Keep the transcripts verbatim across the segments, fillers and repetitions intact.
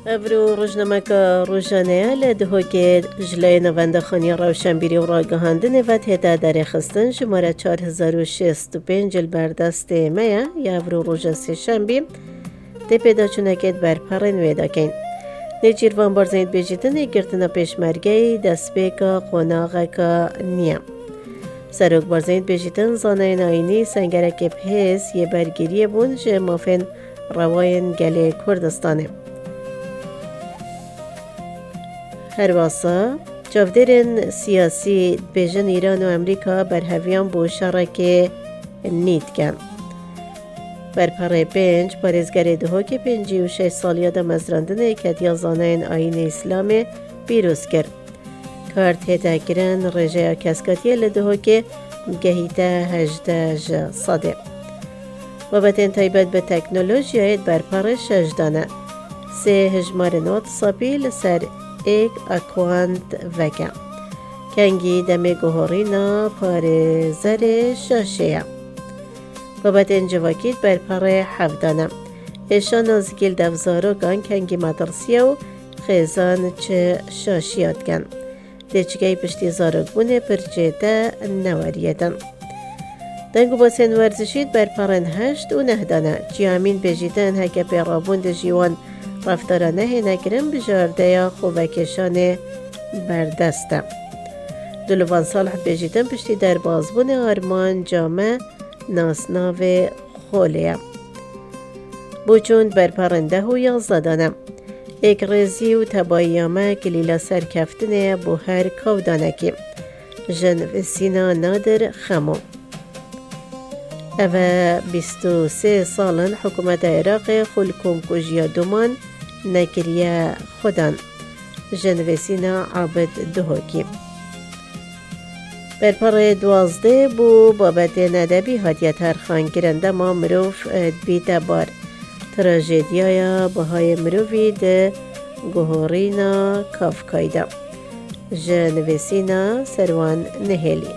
ابرو روزنامه روزانه لده که جلای نوانده خانی روشنبیری و راگهاندن و تهده در خستن شماره چهار هزار و شصت و پنج البردست میا یا ابرو روز سه شنبه ده پیدا چونکت بر پرن ویدا کن. نجیروان برزند بجیدن گرتنا پیشمرگی دست بیکا قناغه که نیم. سروک برزند بجیدن زانین آینی سنگرک پهیز یه برگیری بون جه مافن رواین گل کردستانه. هر واسه جاودرین سیاسی بیژن ایران و امریکا بر هویان بو شرک نید کن. بر پره پنج پارزگری ده که پنجی و شش سالی دا مزراندن کدیا زانین آین اسلام بیروز کرد. کارت هیتا کرن رجه کسکاتی لده که گهیتا هجده جا صده. بابتین تایبت به تکنولوژی هید بر پره شجدانه. سه هجمار نوت سابیل سر ایک اکوانت وکم. کنگی دمی گوهرینا پاره زر شاشه. بابت انجواکید بر پاره حفدانم. ایشان از گیل دوزارو گان کنگی مدرسیه و خیزان چه شاشیات گن. دیچگای پشتی زارگ بونه پرچه نواریدن. دنگو باسین ورزشید بر پارن هشت و نهدانه. جیامین بجیدن هکه پیرابوند جیوان رفتارانه نگرم بجارده یا خوبکشان بردسته. دلوان صالح بجیدن پشتی در بازبون آرمان جامعه ناسناو خولیه. بوچوند بر پرنده و یازدانم. ایک رزی و تباییامه کلیلا سرکفتنه بو هر کودانکی. جن و سینا نادر خمو. اوه بیست و سه سالن حکومت عراق خلکم کجیا دومان نکریه خودان. جن و سینا عابد دهوکی. بر پر دوازده بو بابت ندبی هاتیه ترخان گرنده ما مروف بیده بار تراژدیای بهای مروفی ده گوهرینا کافکایده. جنویسینا سروان نهلی.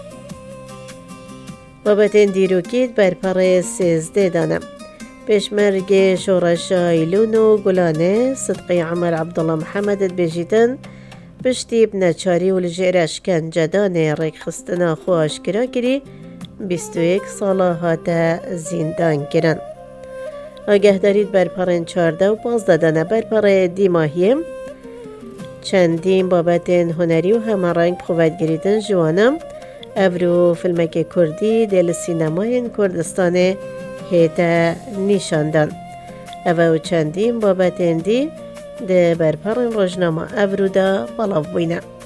بابت دیروکید بر پر سیزده دانم. پیشمرگ شورش ایلون و گلانه صدقی عمر عبدالله محمد بجیدن پشتی بنچاری و لجیرش کنجدان ریک خستنا خو آشکرا گری بیست و یک ساله هاته زندان گرن. آگه دارید بر پرین چارده و پازده دانه بر پر دیماهیم چندین بابت هنری و همه رنگ خوبت گریدن جوانم ابرو فیلمک کردی دل سینمای کردستان هیتا نیشاندن. او چندین بابت اندی ده بر پرین روزنامه ابرو دا بلاو بینه.